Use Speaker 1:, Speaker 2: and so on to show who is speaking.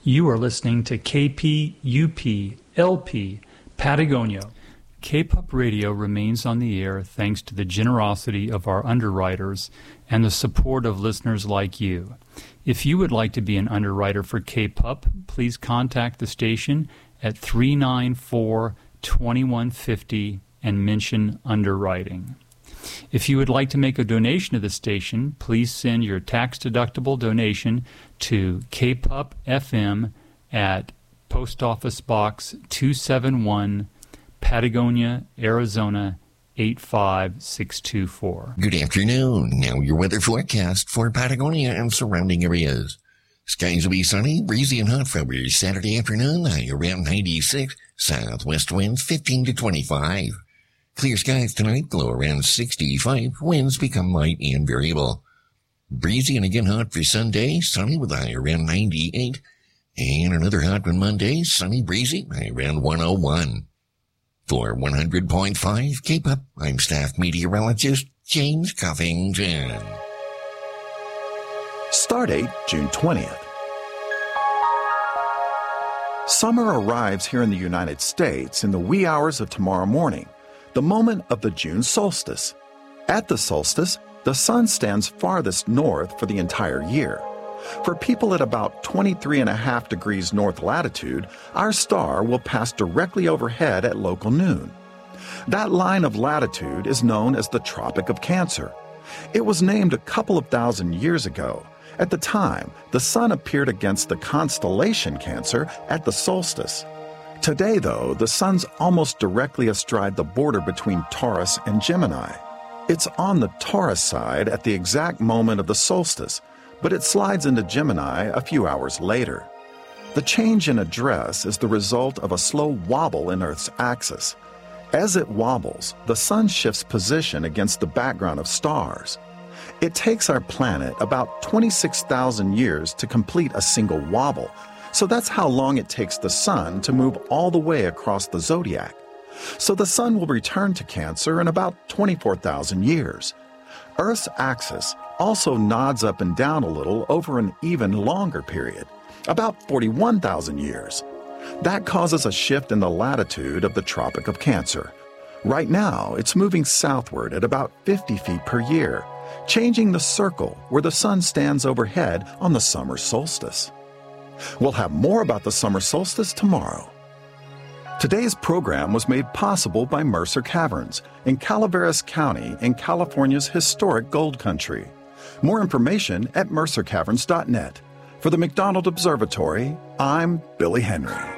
Speaker 1: You are listening to KPUP-LP, Patagonia. KPUP Radio remains on the air thanks to the generosity of our underwriters and the support of listeners like you. If you would like to be an underwriter for KPUP, please contact the station at 394-2150 and mention underwriting. If you would like to make a donation to the station, please send your tax-deductible donation to KPUP FM at Post Office Box 271, Patagonia, Arizona 85624.
Speaker 2: Good afternoon. Now your weather forecast for Patagonia and surrounding areas. Skies will be sunny, breezy, and hot for Saturday afternoon, high around 96, southwest winds 15 to 25. Clear skies tonight, low around 65. Winds become light and variable. Breezy and again hot for Sunday, sunny with a high around 98. And another hot one Monday, sunny, breezy, high around 101. For 100.5 KPUP, I'm staff meteorologist James Cuffington.
Speaker 3: Stardate June 20th. Summer arrives here in the United States in the wee hours of tomorrow morning, the moment of the June solstice. At the solstice, the sun stands farthest north for the entire year. For people at about 23.5 degrees north latitude, our star will pass directly overhead at local noon. That line of latitude is known as the Tropic of Cancer. It was named a couple of thousand years ago. At the time, the sun appeared against the constellation Cancer at the solstice. Today, though, the sun's almost directly astride the border between Taurus and Gemini. It's on the Taurus side at the exact moment of the solstice, but it slides into Gemini a few hours later. The change in address is the result of a slow wobble in Earth's axis. As it wobbles, the sun shifts position against the background of stars. It takes our planet about 26,000 years to complete a single wobble, so that's how long it takes the sun to move all the way across the zodiac. So the sun will return to Cancer in about 24,000 years. Earth's axis also nods up and down a little over an even longer period, about 41,000 years. That causes a shift in the latitude of the Tropic of Cancer. Right now, it's moving southward at about 50 feet per year, changing the circle where the sun stands overhead on the summer solstice. We'll have more about the summer solstice tomorrow. Today's program was made possible by Mercer Caverns in Calaveras County in California's historic gold country. More information at mercercaverns.net. For the McDonald Observatory, I'm Billy Henry.